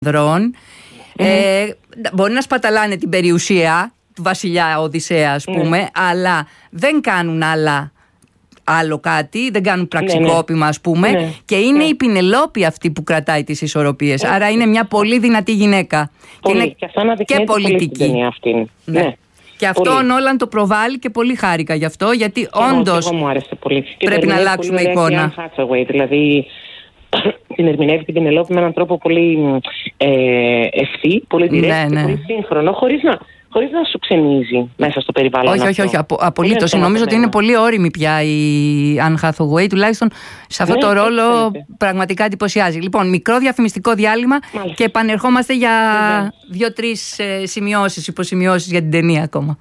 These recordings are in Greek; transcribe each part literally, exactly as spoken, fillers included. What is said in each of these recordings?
ανδρών. Mm-hmm. Ε, μπορεί να σπαταλάνε την περιουσία του βασιλιά Οδυσσέα, ας πούμε, mm. αλλά δεν κάνουν άλλα, άλλο κάτι, δεν κάνουν πραξικόπημα, ναι, ναι. ας πούμε, ναι. και είναι ναι. η Πινελόπη αυτή που κρατάει τις ισορροπίες. Ναι. Άρα είναι μια πολύ δυνατή γυναίκα. Πολύ. Και είναι και, αυτό και πολιτική. Πολύ αυτή. Ναι. Ναι. Και αυτό ο Νόλαν το προβάλλει και πολύ χάρηκα γι' αυτό, γιατί όντως πρέπει να αλλάξουμε εικόνα. Hathaway, δηλαδή την ερμηνεύει την Πινελόπη με έναν τρόπο πολύ ε, ευθύ, πολύ direct, ναι, ναι. πολύ σύγχρονο, χωρίς να, χωρίς να σου ξενίζει μέσα στο περιβάλλον. Όχι, όχι, όχι, απο, απολύτως. Νομίζω ότι είναι πολύ όριμη πια η Anne Hathaway, τουλάχιστον σε αυτό ναι, το ρόλο έτσι, πραγματικά εντυπωσιάζει. Λοιπόν, μικρό διαφημιστικό διάλειμμα. Μάλιστα. Και επανερχόμαστε για δύο-τρεις ε, σημειώσεις, υποσημειώσεις για την ταινία ακόμα.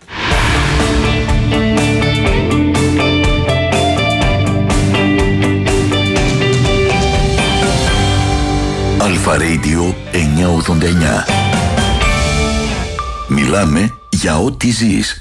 Αλφα Radio εννιακόσια ογδόντα εννιά. Μιλάμε για ό,τι ζεις.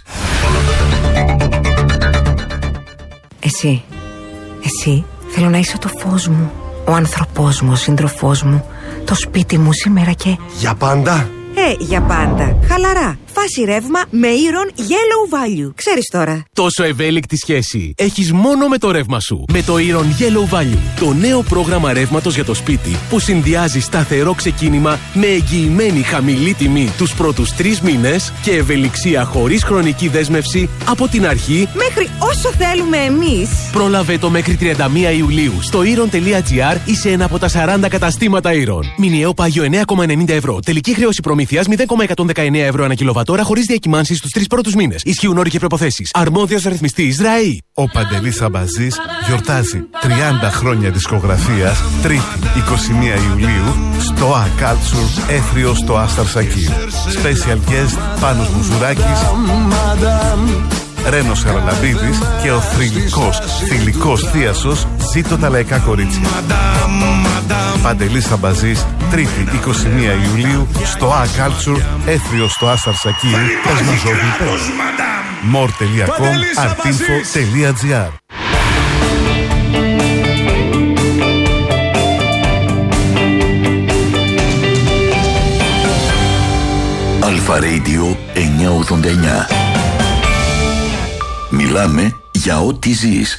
Εσύ, εσύ θέλω να είσαι το φως μου, ο άνθρωπός μου, ο σύντροφός μου, το σπίτι μου σήμερα και... Για πάντα. Ε, για πάντα. Χαλαρά. Φάση ρεύμα με Iron Yellow Value. Ξέρεις τώρα. Τόσο ευέλικτη σχέση έχεις μόνο με το ρεύμα σου. Με το Iron Yellow Value. Το νέο πρόγραμμα ρεύματος για το σπίτι που συνδυάζει σταθερό ξεκίνημα με εγγυημένη χαμηλή τιμή τους πρώτους τρεις μήνες και ευελιξία χωρίς χρονική δέσμευση από την αρχή μέχρι όσο θέλουμε εμείς. Πρόλαβε το μέχρι τριάντα μία Ιουλίου στο iron τελεία gr ή σε ένα από τα σαράντα καταστήματα Iron. Μηνιαίο πάγιο εννέα κόμμα ενενήντα ευρώ. Τελική χρέωση προμήθειας μηδέν κόμμα εκατόν δεκαεννέα ευρώ ανά κιλοβατόρα χωρίς διακυμάνσεις στους τρεις πρώτους μήνες. Ισχύουν όροι και προϋποθέσεις. Αρμόδιος ρυθμιστής ΡΑΗ. Ο Παντελής Αμπαζής γιορτάζει τριάντα χρόνια δισκογραφίας, Τρίτη είκοσι μία Ιουλίου στο A Culture Έθριο στο Άσταρ Σακίρ. Special guest Πάνος Μουζουράκης, Ρένος Χαραλαμπίδης και ο θρυλικός, θηλυκός θίασος Ζήτω τα λαϊκά κορίτσια. Παντελής Αμπαζής, Τρίτη είκοσι μία Ιουλίου στο A Culture Έθριο στο Άσταρ Σακίρ. Πες μας ό,τι πες. more τελεία com artinfo τελεία gr. Αλφα Radio εννιακόσια ογδόντα εννιά. Μιλάμε για ό,τι ζεις.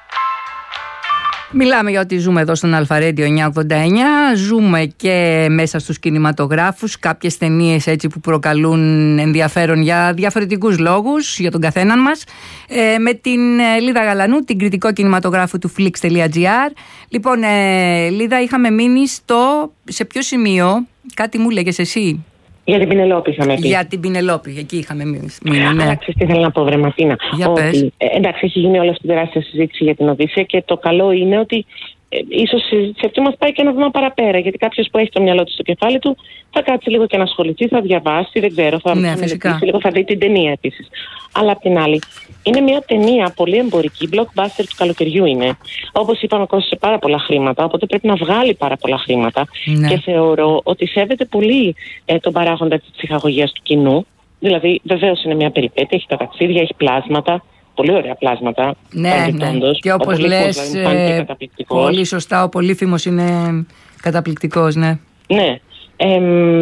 Μιλάμε για ό,τι ζούμε εδώ στον Αλφα Radio εννιακόσια ογδόντα εννιά. Ζούμε και μέσα στους κινηματογράφους κάποιες ταινίες έτσι που προκαλούν ενδιαφέρον για διαφορετικούς λόγους για τον καθέναν μας. Ε, με την ε, Λίδα Γαλανού, την κριτικό κινηματογράφου του flix τελεία gr. Λοιπόν, ε, Λίδα, είχαμε μείνει στο... σε ποιο σημείο, κάτι μου λέγες εσύ? Για την Πινελόπη είχαμε πει. Για την Πινελόπη, εκεί είχαμε μείνει. Ναι. Αλλά ξέρεις τι θέλω να πω, βρε Ματίνα. Για ότι, πες. Ε, εντάξει, έχει γίνει όλη αυτή την τεράστια συζήτηση για την Οδύσσεια και το καλό είναι ότι ε, ίσως η συζήτηση αυτή μας πάει και ένα βήμα παραπέρα. Γιατί κάποιος που έχει το μυαλό του στο κεφάλι του θα κάτσει λίγο και να ασχοληθεί, θα διαβάσει, δεν ξέρω, θα ναι, μελετήσει λίγο, θα δει την ταινία επίσης. Αλλά απ' την άλλη, είναι μια ταινία πολύ εμπορική, blockbuster του καλοκαιριού είναι. Όπως είπαμε, κόστησε πάρα πολλά χρήματα, οπότε πρέπει να βγάλει πάρα πολλά χρήματα. Ναι. Και θεωρώ ότι σέβεται πολύ ε, τον παράγοντα της ψυχαγωγίας του κοινού. Δηλαδή, βεβαίως είναι μια περιπέτεια, έχει τα ταξίδια, έχει πλάσματα. Πολύ ωραία πλάσματα. Ναι, ναι. Και όπως λες, ε, πολύ σωστά, ο Πολύφημος είναι καταπληκτικός, ναι. Ναι. Ε,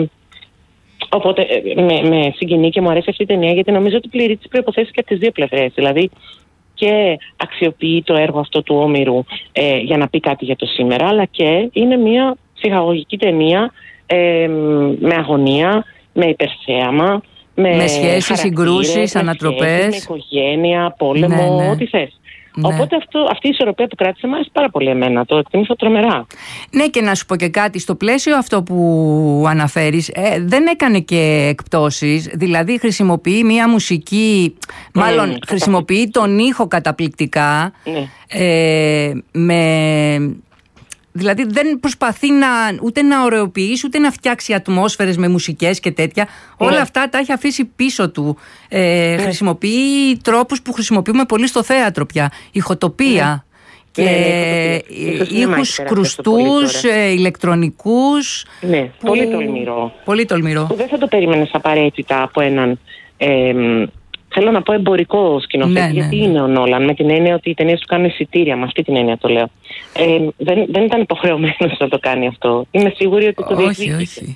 οπότε με, με συγκινεί και μου αρέσει αυτή η ταινία γιατί νομίζω ότι πληρεί τις προϋποθέσεις και από τις δύο πλευρές. Δηλαδή και αξιοποιεί το έργο αυτό του Όμηρου ε, για να πει κάτι για το σήμερα, αλλά και είναι μια ψυχαγωγική ταινία ε, με αγωνία, με υπερθέαμα, με, με σχέσεις, συγκρούσεις, ανατροπές, με οικογένεια, πόλεμο, ναι, ναι. ό,τι θες. Ναι. Οπότε αυτό, αυτή η ισορροπία που κράτησε μου άρεσε πάρα πολύ εμένα. Το εκτιμήσω τρομερά. Ναι, και να σου πω και κάτι. Στο πλαίσιο αυτό που αναφέρεις, ε, δεν έκανε και εκπτώσεις. Δηλαδή χρησιμοποιεί μια μουσική, μάλλον mm, χρησιμοποιεί τον ήχο καταπληκτικά. Ναι. Ε, με... Δηλαδή δεν προσπαθεί να, ούτε να ωρεοποιήσει ούτε να φτιάξει ατμόσφαιρες με μουσικές και τέτοια. Ναι. Όλα αυτά τα έχει αφήσει πίσω του. Ε, ναι. Χρησιμοποιεί τρόπους που χρησιμοποιούμε πολύ στο θέατρο πια. Ηχοτοπία. Ναι. Και ναι, ήχους κρουστούς, ε, ηλεκτρονικούς. Ναι, που... πολύ τολμηρό. Πολύ τολμηρό. Που δεν θα το περίμενες απαραίτητα από έναν... Ε, θέλω να πω εμπορικό σκηνοθέτη, Ναι, ναι, γιατί ναι. είναι ο Νόλαν, με την έννοια ότι οι ταινίες του κάνουν εισιτήρια, με αυτή την έννοια το λέω. Ε, δεν, δεν ήταν υποχρεωμένος να το κάνει αυτό. Είμαι σίγουρη ότι το Όχι, διεκδίκησε. όχι.